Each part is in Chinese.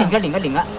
领个，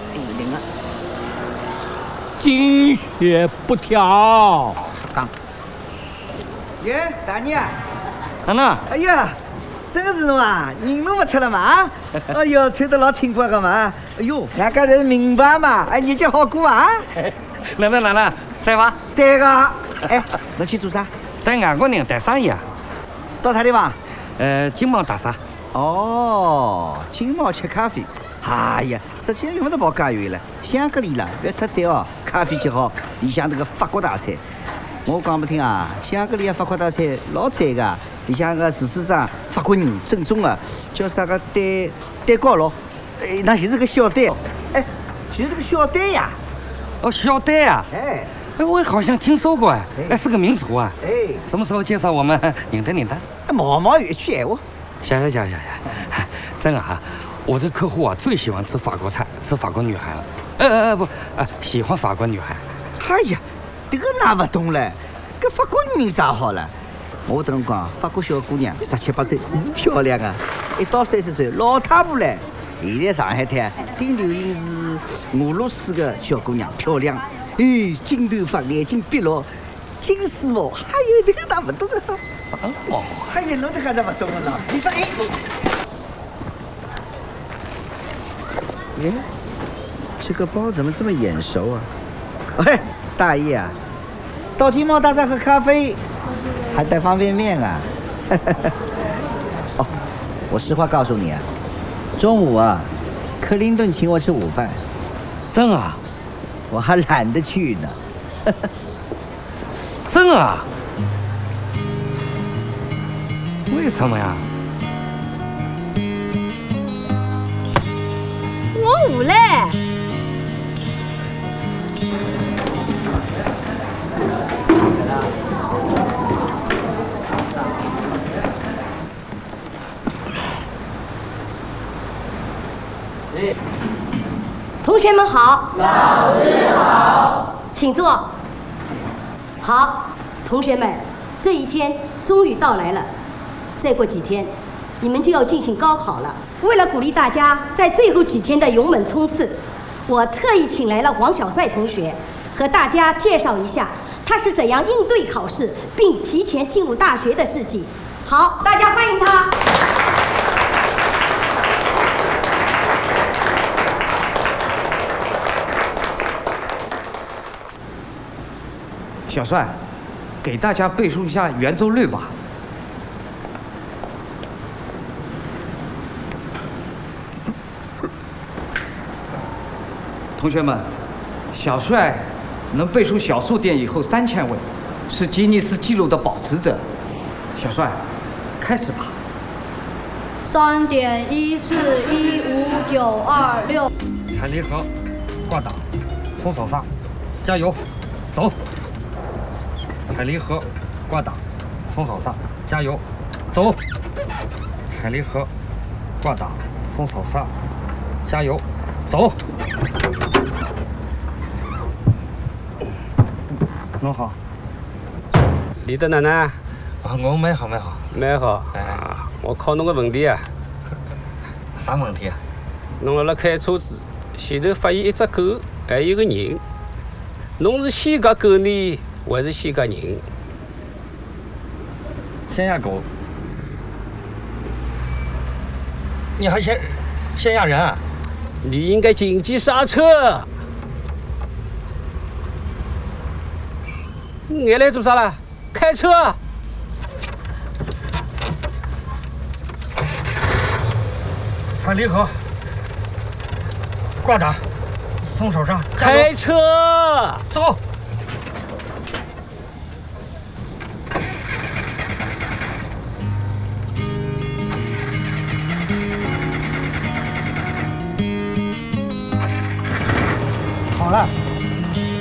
金靴不挑。刚。 耶，大娘。 哪能？ 哎呀，真的是侬啊！人弄不出了嘛？哎呦，穿得老挺拔个嘛！哎呦，俺家这是名牌嘛！哎，日脚好过啊？ 哪能？在伐？ 在个。哎，侬去做啥？ 带外国人谈生意啊？ 到啥地方？ 金茂大厦。 哦，金茂吃咖啡。哎呀，实际上用不着跑介远了，香格里拉不要太赞哦，咖啡就好，里向这个法国大餐。我讲不听啊，香格里拉法国大餐老赞个，里向个厨师长法国人，正宗的，叫啥个蛋糕咯？哎，那就是个小蛋，哎，就是这个小蛋呀。 哦，小蛋呀。 哎， 我好像听说过哎，是个名厨啊。 哎， 什么时候介绍我们认得？ 毛一句闲话。 行，真的哈。我这客户啊，最喜欢吃法国菜，吃法国女孩了。喜欢法国女孩。 哎呀，这个哪不懂了？搿法国女人啥好了？我跟侬讲，法国小姑娘17、18岁是漂亮啊，1到30岁老太婆了。现在上海滩顶流行是俄罗斯的小姑娘，漂亮，哎，金头发，眼睛碧绿，金丝毛，还有这个哪不懂啊？ 什么？ 还有侬这个哪不懂了？你说哎。这个包怎么这么眼熟啊？喂，大爷啊，到金茂大厦喝咖啡，还带方便面啊？哦，我实话告诉你啊，中午啊，克林顿请我吃午饭。 真啊？ 我还懒得去呢。 真啊？为什么呀？ 我无嘞。同学们好， 老师好， 请坐。好，同学们，这一天终于到来了。再过几天，你们就要进行高考了。为了鼓励大家在最后几天的勇猛冲刺，我特意请来了黄小帅同学，和大家介绍一下他是怎样应对考试并提前进入大学的事迹。好，大家欢迎他。 小帅，给大家背诵一下圆周率吧。同学们，小帅能背出小数点以后3000位，是吉尼斯纪录的保持者。小帅，开始吧。 3.14159226。 踩离合，挂档，松手刹，加油，走。踩离合，挂档，松手刹，加油，走。踩离合，挂档，松手刹，加油，走。侬好， 李德哪能？ 啊，我蛮好。 蛮好。 哎， 我考侬个问题啊。 啥问题啊？ 侬辣开车子，前头发现一只狗，还有个人。侬是先夹狗呢，还是先夹人？ 先压狗。你还先压人啊？ 你应该紧急刹车。眼来做啥了？开车。 踩离合，挂档，松手刹， 开车。 走。好了。